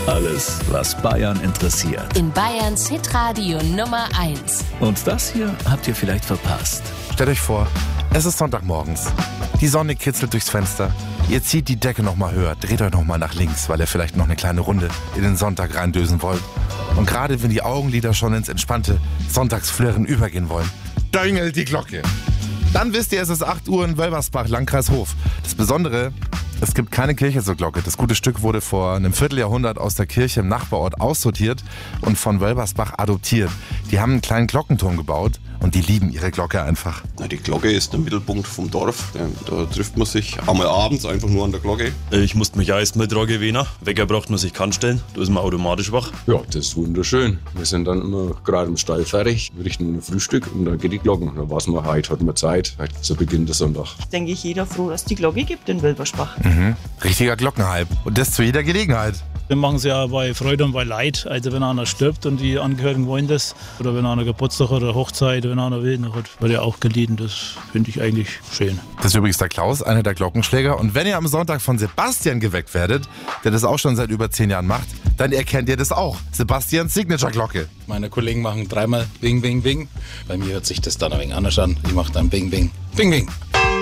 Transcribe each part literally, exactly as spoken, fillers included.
Alles, was Bayern interessiert. In Bayerns Hitradio Nummer eins. Und das hier habt ihr vielleicht verpasst. Stellt euch vor, es ist Sonntagmorgens. Die Sonne kitzelt durchs Fenster. Ihr zieht die Decke noch mal höher, dreht euch noch mal nach links, weil ihr vielleicht noch eine kleine Runde in den Sonntag reindösen wollt. Und gerade wenn die Augenlider schon ins entspannte Sonntagsflirren übergehen wollen, döngelt die Glocke. Dann wisst ihr, es ist acht Uhr in Wölversbach, Landkreis Hof. Das Besondere, es gibt keine Kirche zur Glocke. Das gute Stück wurde vor einem Vierteljahrhundert aus der Kirche im Nachbarort aussortiert und von Wölversbach adoptiert. Die haben einen kleinen Glockenturm gebaut und die lieben ihre Glocke einfach. Na, die Glocke ist der Mittelpunkt vom Dorf. Da trifft man sich einmal abends einfach nur an der Glocke. Ich musste mich auch erstmal dran gewöhnen. Wecker braucht man sich keinen stellen, da ist man automatisch wach. Ja, das ist wunderschön. Wir sind dann immer gerade im Stall fertig, wir richten ein Frühstück und dann geht die Glocken. Da weiß man, heute hat man Zeit, heute zu Beginn des Sonntags. Denke ich, jeder froh, dass die Glocke gibt in Wölversbach. Mhm. Richtiger Glockenhype. Und das zu jeder Gelegenheit. Wir machen es ja bei Freude und bei Leid. Also wenn einer stirbt und die Angehörigen wollen das, oder wenn einer Geburtstag oder Hochzeit, wenn einer will, dann wird ja auch geliehen. Das finde ich eigentlich schön. Das ist übrigens der Klaus, einer der Glockenschläger. Und wenn ihr am Sonntag von Sebastian geweckt werdet, der das auch schon seit über zehn Jahren macht, dann erkennt ihr das auch. Sebastians Signature-Glocke. Meine Kollegen machen dreimal Bing, Bing, Bing. Bei mir hört sich das dann ein wenig anders an. Ich mache dann Bing, Bing, Bing, Bing.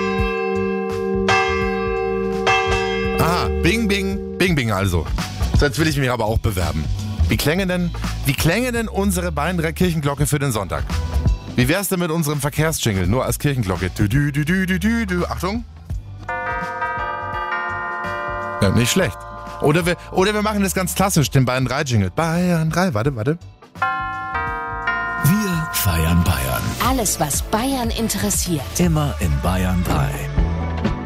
Aha, Bing, Bing, Bing, Bing also. So, jetzt will ich mich aber auch bewerben. Wie klänge denn, wie klänge denn unsere beiden drei Kirchenglocke für den Sonntag? Wie wär's denn mit unserem Verkehrsjingle, nur als Kirchenglocke? Du, du, du, du, du, du, du. Achtung. Ja, nicht schlecht. Oder wir, oder wir machen das ganz klassisch, den Bayern drei Jingle. Bayern drei, warte, warte. Wir feiern Bayern. Alles, was Bayern interessiert. Immer in Bayern drei.